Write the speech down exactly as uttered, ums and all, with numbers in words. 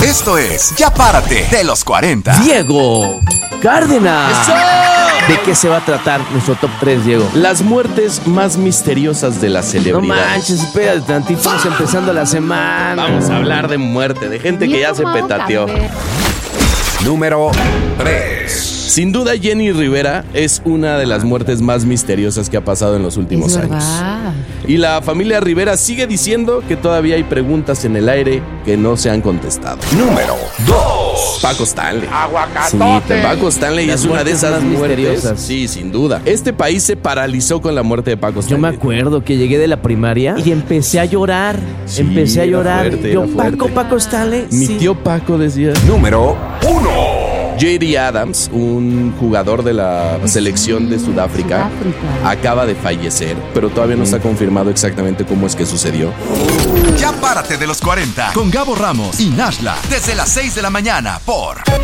Esto es Ya Párate de los cuarenta. Diego Cárdenas. ¡Eso! ¿De qué se va a tratar nuestro top tres, Diego? Las muertes más misteriosas de las No celebridades. manches, espérate tantito, estamos empezando la semana. Vamos a hablar de muerte, de gente que ya se petateó. Número tres. Sin duda, Jenny Rivera es una de las muertes más misteriosas que ha pasado en los últimos Es años. verdad. Y la familia Rivera sigue diciendo que todavía hay preguntas en el aire que no se han contestado. Número dos. Paco Stanley. Sí, Paco Stanley Las es una de muertes esas más muertes. misteriosas. Sí, sin duda. Este país se paralizó con la muerte de Paco Yo Stanley. me acuerdo que llegué de la primaria y empecé a llorar. Sí, empecé a era llorar. fuerte, Yo, era fuerte. Paco, Paco Stanley. Mi sí. tío Paco decía. Número uno. J D Adams, un jugador de la selección de Sudáfrica, Sudáfrica. acaba de fallecer, pero todavía no se ha confirmado exactamente cómo es que sucedió. Ya Párate de los cuarenta con Gabo Ramos y Nashla desde las seis de la mañana por